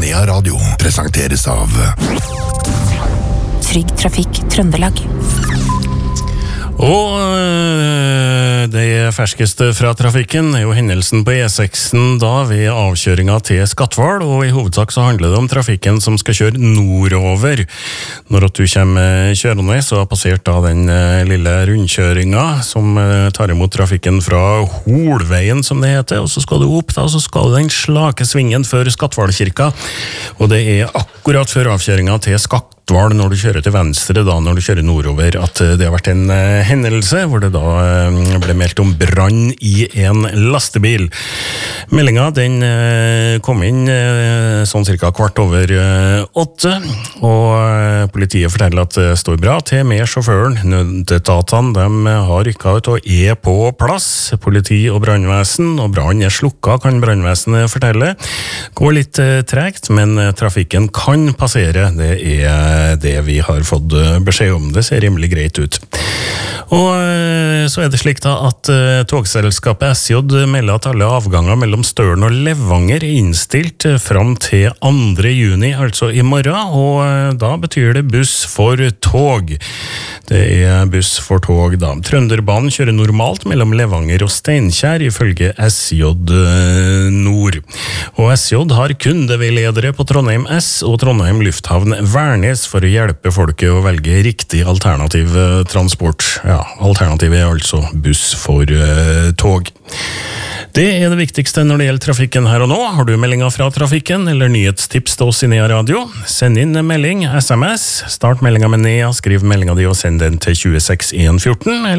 Nea Radio presenteres av Trygg Trafikk Trøndelag. Og det ferskeste fra trafikken jo hendelsen på E6 da ved avkjøringen til Skatval, og i hovedsak så handler det om trafikken som skal kjøre nordover. Når du kommer kjørende, så har passert da den lille rundkjøringen som tar imot trafikken fra Holveien, som det heter, og så skal du opp da, og så skal du den slake svingen før Skatvalkirka, og det akkurat før avkjøringen til Skatval, når du kjører til venstre da, når du kjører nordover, at det har vært en hendelse hvor det da ble meldt om brann i en lastebil. Meldingen den kom inn sånn cirka 7:15, og politiet forteller at det står bra til med sjåføren. Nødetatene de har rykket ut og på plass. Politi og brannvesen, og brann slukket, kan brannvesenet fortelle. Går litt tregt, men trafikken kan passere. Det det vi har fått beskjed om. Det ser rimelig greit ut. Og så det slik da at togselskapet SJ melder at alle avganger mellom Støren og Levanger innstilt fram til 2. juni, altså i morgen, og da betyr det buss for tog. Det buss for tog da. Trønderbanen kjører normalt mellom Levanger og Steinkjer, ifølge SJ Nord. Og SJ har kundeveiledere på Trondheim S og Trondheim Lufthavn Værnes for å hjelpe folket å velge riktig alternativ transport. Ja, alternativet altså buss for tog. Det det viktigste når det gjelder trafikken her og nå. Har du meldinger fra trafikken eller nyhetstips til oss i Nea Radio? Send inn melding, SMS. Start meldingen med Nea, skriv meldingen din og send den til 26114.